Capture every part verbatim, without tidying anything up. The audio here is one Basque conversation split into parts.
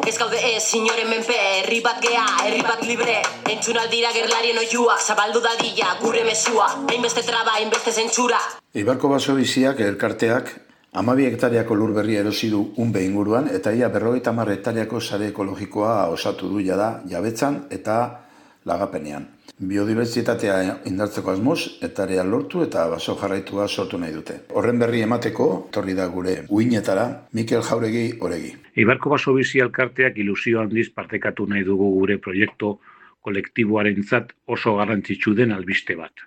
Ez gaude ez, inoren menpe, herri bat gea, herri bat libre. Entzun aldira gerlarien oiua, zabaldu dadila, gure mesua. Hainbeste traba, hainbeste zentsura. Eibarko baso biziak elkarteak hamabi hektariako lur berria erosi du unbe inguruan eta ia berrogeita hamar hektariako sare ekologikoa osatu du jada jabetzan eta lagapenean. Biodibertsitatea indartzeko asmoz, etarea lortu eta baso jarraitua sortu nahi dute. Horren berri emateko, torri da gure uinetara, Mikel Jauregi Oregi. Eibarko baso bizi elkarteak ilusio handiz partekatu nahi dugu gure proiektu kolektiboarentzat oso garrantzitsu den albiste bat.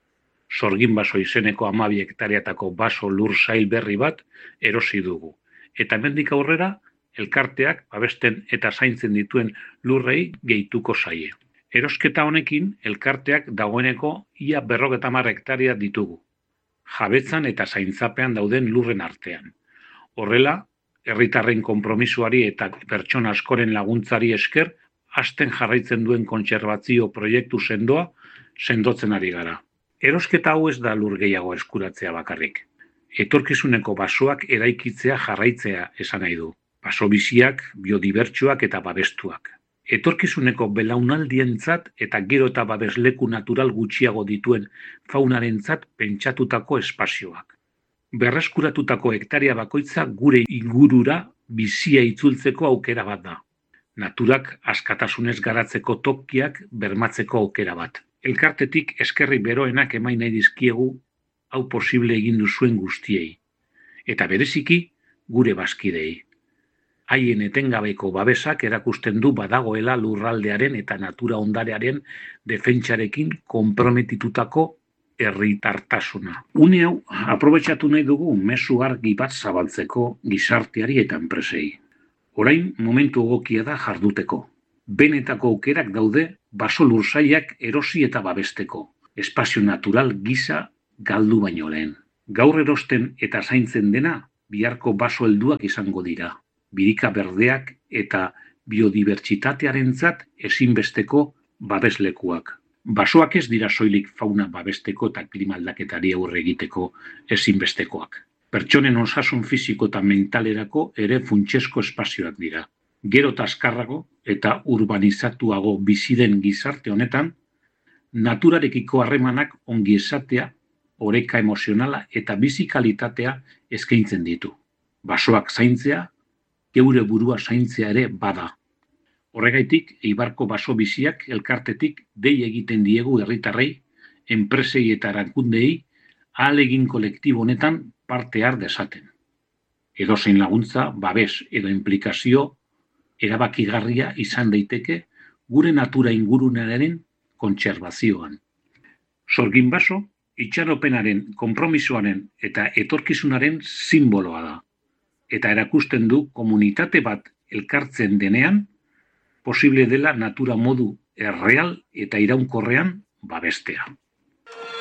Sorgin baso izeneko hamabi hektariatako baso lur sail berri bat erosi dugu. Eta hemendik aurrera, elkarteak babesten eta zaintzen dituen lurrei gehituko zaie. Erosketa honekin, elkarteak dagoeneko ia berrogeta hamar hektaria ditugu, jabetzan eta zaintzapean dauden lurren artean. Horrela, herritarren konpromisuari eta pertsona askoren laguntzari esker, hasten jarraitzen duen kontserbazio proiektu sendoa sendotzen ari gara. Erosketa hau ez da lur gehiago eskuratzea bakarrik. Etorkizuneko basoak eraikitzea jarraitzea esan nahi du. Baso biziak, biodibertsuak eta babestuak. Etorkizuneko belaunaldientzat eta gero eta babesleku natural gutxiago dituen faunarentzat pentsatutako espazioak. Berreskuratutako hektaria bakoitza gure ingurura bizia itzultzeko aukera bat da. Naturak askatasunez garatzeko tokiak bermatzeko aukera bat. Elkartetik eskerri beroenak emain nahi dizkiegu hau posible egin duzuen guztiei. Eta bereziki gure bazkidei. Haien etengabeko babesak erakusten du badagoela lurraldearen eta natura ondarearen defentsarekin konprometitutako herritartasuna. Une hau aprobetxatu nahi dugu mezu argi bat zabaltzeko gizarteari eta enpresei. Orain momentu egokia da jarduteko. Benetako aukerak daude baso lursaiak erosi eta babesteko. Espazio natural gisa galdu baino lehen. Gaur erosten eta zaintzen dena biharko baso helduak izango dira. Birika berdeak eta biodibertsitatearentzat ezinbesteko babeslekuak. Basoak ez dira soilik fauna babesteko eta klima aldaketari aurre egiteko ezinbestekoak. Pertsonen osasun fisiko eta mentalerako ere funtsezko espazioak dira. Gero eta azkarrago eta urbanizatuago bizi den gizarte honetan, naturarekiko harremanak ongi esatea, oreka emozionala eta bizi kalitatea eskaintzen ditu. Basoak zaintzea, geure burua zaintzea ere bada. Horregaitik, Eibarko baso biziak elkartetik dei egiten diegu herritarrei, enpresei eta erakundei ahalegin kolektibo honetan parte har dezaten. Edozein laguntza, babes edo implikazio erabakigarria izan daiteke gure natura ingurunearen kontserbazioan. Sorgin baso, itxaropenaren, konpromisoaren eta etorkizunaren sinboloa da. Eta erakusten du komunitate bat elkartzen denean, posible dela natura modu erreal eta iraunkorrean babestea.